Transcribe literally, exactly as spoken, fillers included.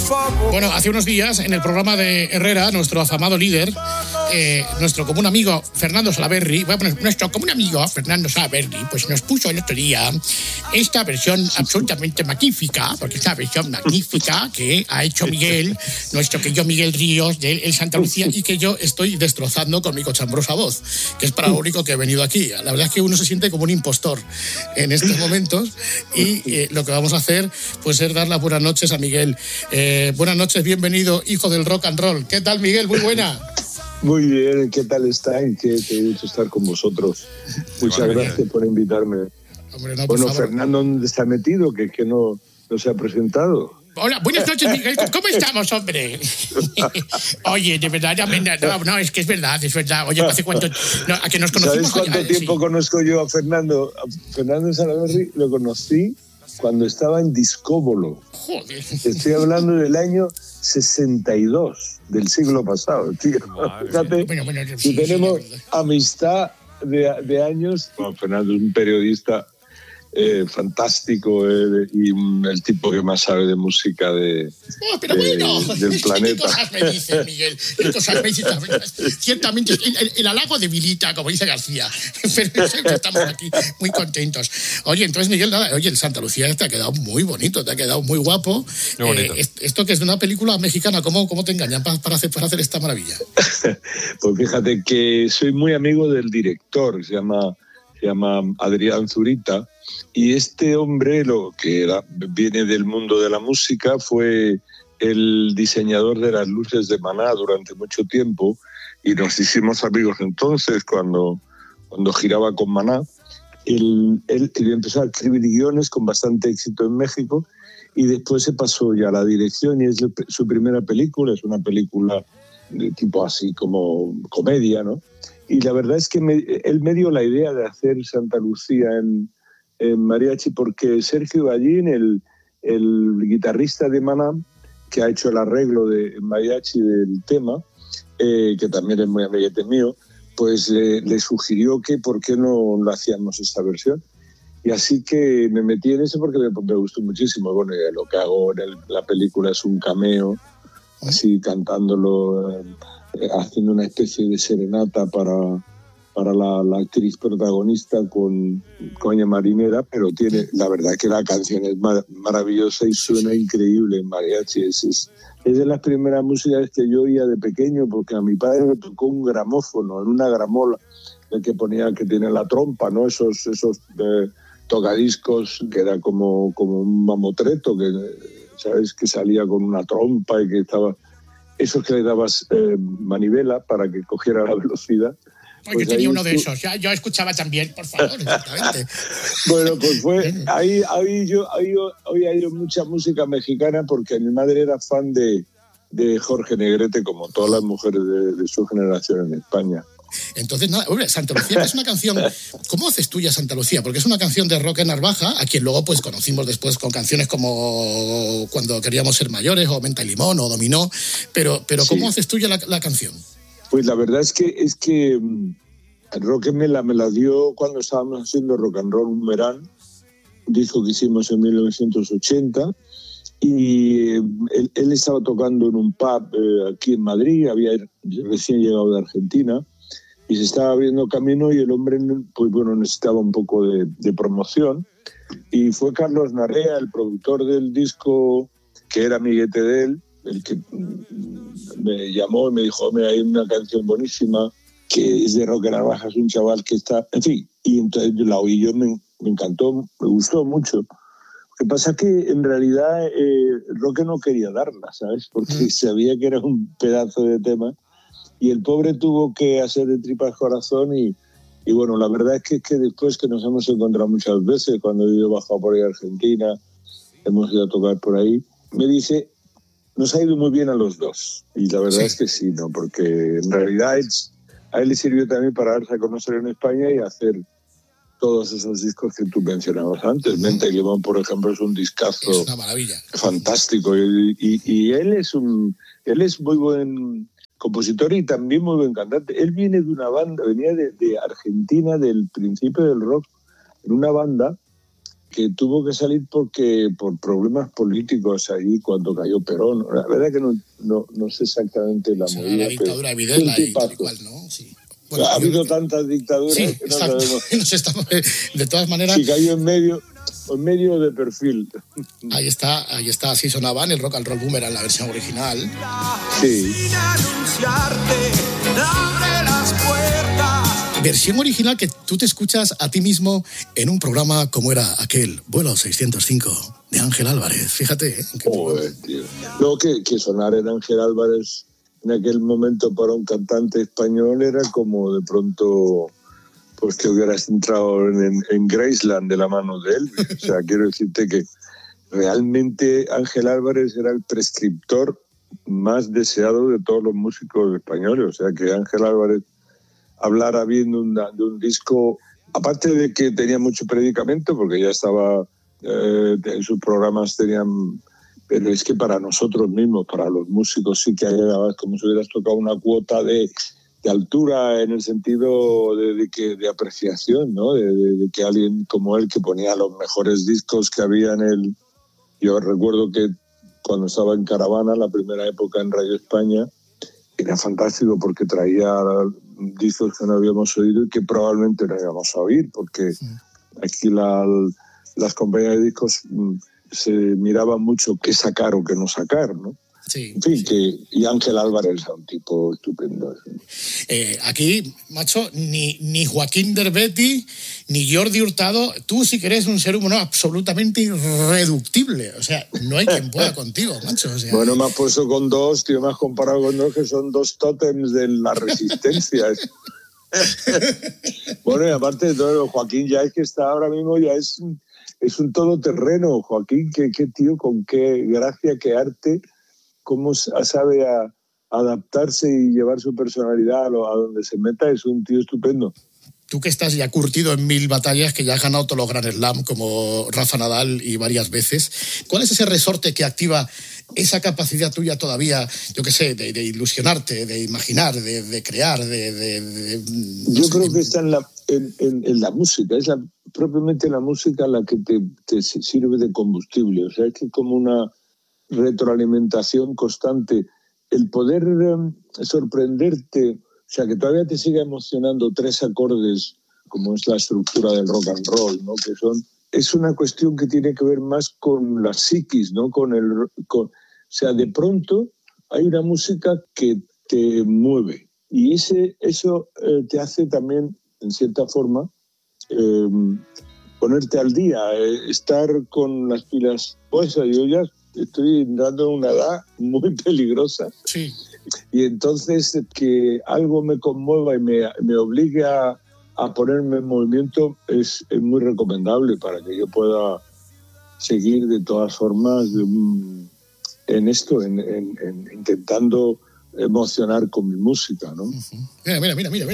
Bueno, hace unos días en el programa de Herrera, nuestro afamado líder, eh, nuestro común amigo Fernando Salaverry, voy a poner nuestro común amigo Fernando Salaverry, pues nos puso el otro día esta versión absolutamente magnífica, porque es una versión magnífica que ha hecho Miguel, nuestro querido Miguel Ríos de El Santa Lucía, y que yo estoy destrozando con mi cochambrosa voz, que es para lo único que he venido aquí. La verdad es que uno se siente como un impostor en estos momentos y eh, lo que vamos a hacer pues es dar las buenas noches a Miguel. Eh, buenas noches, bienvenido, hijo del rock and roll. ¿Qué tal, Miguel? Muy buena. Muy bien, ¿qué tal estáis? Qué, qué gusto estar con vosotros. Muchas vale, gracias bien. por invitarme. Hombre, no, por bueno, favor. Fernando, ¿dónde está metido? Que, que no, no se ha presentado. Hola, buenas noches, Miguel. ¿Cómo estamos, hombre? Oye, de verdad, ya me, no, no, es que es verdad, es verdad. Oye, ¿hace cuánto? No, a que nos conocimos. ¿Sabes cuánto Oye, tiempo sí. conozco yo a Fernando? A Fernando Salaverry lo conocí cuando estaba en Discóbolo. Joder. Estoy hablando del año sesenta y dos, del siglo pasado, tío. Madre Fíjate, bueno, bueno, sí, si tenemos sí, amistad de, de años. Bueno, Fernando es un periodista eh, fantástico eh, y un, el tipo que más sabe de música de, oh, pero de, bueno, del planeta. ¿Qué cosas me dice, Miguel? ¿Qué cosas me dice? Ciertamente, el, el, el halago debilita, como dice García. Pero estamos aquí muy contentos. Oye, entonces, Miguel, nada, oye, el Santa Lucía te ha quedado muy bonito, te ha quedado muy guapo. Muy bonito. Eh, esto que es de una película mexicana, ¿cómo, cómo te engañan para, para, hacer, para hacer esta maravilla? Pues fíjate que soy muy amigo del director, se llama, se llama Adrián Zurita. Y este hombre, lo que era, viene del mundo de la música, fue el diseñador de las luces de Maná durante mucho tiempo y nos hicimos amigos entonces cuando, cuando giraba con Maná. Él, él, él empezó a escribir guiones con bastante éxito en México y después se pasó ya a la dirección y es su primera película, es una película de tipo así como comedia, ¿no? Y la verdad es que me, él me dio la idea de hacer Santa Lucía en en mariachi porque Sergio Ballín, el, el guitarrista de Maná, que ha hecho el arreglo de mariachi del tema, eh, que también es muy amiguete mío, pues eh, le sugirió que por qué no lo hacíamos esta versión. Y así que me metí en eso porque me, me gustó muchísimo. Bueno, lo que hago en el, la película es un cameo, así cantándolo, eh, haciendo una especie de serenata para... para la, la actriz protagonista con Coña Marinera, pero tiene, la verdad que la canción es mar, maravillosa y suena increíble en mariachi. Es, es, es de las primeras músicas que yo oía de pequeño, porque a mi padre me tocó un gramófono, en una gramola, el que ponía, que tiene la trompa, ¿no? Esos, esos eh, tocadiscos que era como, como un mamotreto, que, ¿sabes? Que salía con una trompa y que estaba... Esos que le dabas eh, manivela para que cogiera la velocidad. Pues yo tenía uno de esos, ya, yo escuchaba también, por favor, exactamente. Bueno, pues fue, ahí, ahí yo ahí, hoy hay mucha música mexicana porque mi madre era fan de, de Jorge Negrete, como todas las mujeres de, de su generación en España. Entonces, nada, hombre, Santa Lucía es una canción... ¿Cómo haces tuya Santa Lucía? Porque es una canción de Roque Narvaja, a quien luego pues conocimos después con canciones como Cuando queríamos ser mayores, o Menta y Limón, o Dominó, pero, pero ¿cómo sí. haces tuya la, la canción? Pues la verdad es que es que Roque me la, me la dio cuando estábamos haciendo Rock and Roll Boomerang, un disco que hicimos en mil novecientos ochenta, y él, él estaba tocando en un pub eh, aquí en Madrid, había recién llegado de Argentina, y se estaba abriendo camino y el hombre pues bueno, necesitaba un poco de, de promoción, y fue Carlos Narrea, el productor del disco, que era amiguete de él, el que me llamó y me dijo, mira, hay una canción buenísima que es de Roque Narvaja, es un chaval que está... En fin, y entonces la oí yo, me, me encantó, me gustó mucho. Lo que pasa es que en realidad eh, Roque no quería darla, ¿sabes? Porque mm. sabía que era un pedazo de tema y el pobre tuvo que hacer de tripas corazón y, y bueno, la verdad es que, es que después que nos hemos encontrado muchas veces, cuando he ido bajado por ahí a Argentina, hemos ido a tocar por ahí, me dice... Nos ha ido muy bien a los dos. Y la verdad sí. es que sí, ¿no? Porque en realidad es, a él le sirvió también para darse a conocer en España y hacer todos esos discos que tú mencionabas antes. Menta y Limón, por ejemplo, es un discazo. Es una maravilla. Fantástico. Y, y, y él es un, él es muy buen compositor y también muy buen cantante. Él viene de una banda, venía de, de Argentina, del principio del rock, en una banda que tuvo que salir porque por problemas políticos ahí cuando cayó Perón. La verdad que no, no, no sé exactamente la o movida. La dictadura de Videla y tal y cual, ¿no? Sí. Bueno, ha habido yo, tantas dictaduras sí, que no exacto. sabemos. Nos estamos, de todas maneras... Sí, cayó en medio, en medio de perfil. Ahí está, ahí está, así sonaba en el Rock and Roll Boomerang, la versión original. Sí. Versión original que tú te escuchas a ti mismo en un programa como era aquel Vuelo seiscientos cinco de Ángel Álvarez. Fíjate. ¿eh? Joder, tío. Lo que, que sonar en Ángel Álvarez en aquel momento para un cantante español era como de pronto pues que hubieras entrado en, en Graceland de la mano de él. O sea, quiero decirte que realmente Ángel Álvarez era el prescriptor más deseado de todos los músicos españoles. O sea, que Ángel Álvarez hablara bien de, una, de un disco, aparte de que tenía mucho predicamento, porque ya estaba, eh, en sus programas tenían, pero es que para nosotros mismos, para los músicos, sí que llegaba como si hubieras tocado una cuota de, de altura en el sentido de, de, que, de apreciación, ¿no? De, de, de que alguien como él, que ponía los mejores discos que había en el... Yo recuerdo que cuando estaba en Caravana, la primera época en Radio España, era fantástico porque traía discos que no habíamos oído y que probablemente no íbamos a oír, porque sí. Aquí la, las compañías de discos se miraban mucho qué sacar o qué no sacar, ¿no? Sí, en fin, sí. que, y Ángel Álvarez es un tipo estupendo. Eh, aquí, macho, ni, ni Joaquín Derbetti, ni Jordi Hurtado, tú sí que eres un ser humano absolutamente irreductible. O sea, no hay quien pueda contigo, macho. O sea, bueno, me has puesto con dos, tío, me has comparado con dos que son dos tótems de la resistencia. Bueno, y aparte de todo, Joaquín ya es que está ahora mismo, ya es, es un todoterreno. Joaquín, qué, qué tío, con qué gracia, qué arte, cómo sabe a, adaptarse y llevar su personalidad a, lo, a donde se meta, es un tío estupendo. Tú que estás ya curtido en mil batallas, que ya has ganado todos los Grand Slam como Rafa Nadal y varias veces, ¿cuál es ese resorte que activa esa capacidad tuya todavía, yo qué sé, de, de ilusionarte, de imaginar, de, de crear, de... de, de no yo sé, creo que está en la, en, en, en la música, es la, propiamente la música la que te, te sirve de combustible, o sea, es que como una retroalimentación constante, el poder um, sorprenderte, o sea, que todavía te siga emocionando tres acordes, como es la estructura del rock and roll, ¿no? Que son, es una cuestión que tiene que ver más con la psiquis, ¿no? Con el, con, o sea, de pronto hay una música que te mueve y ese, eso eh, te hace también, en cierta forma, eh, ponerte al día, eh, estar con las pilas puestas. Yo ya estoy entrando en una edad muy peligrosa. Sí. Y entonces que algo me conmueva y me, me obligue a, a ponerme en movimiento es, es muy recomendable para que yo pueda seguir de todas formas um, en esto, en, en, en intentando emocionar con mi música, ¿no? Uh-huh. Mira, mira, mira, mira,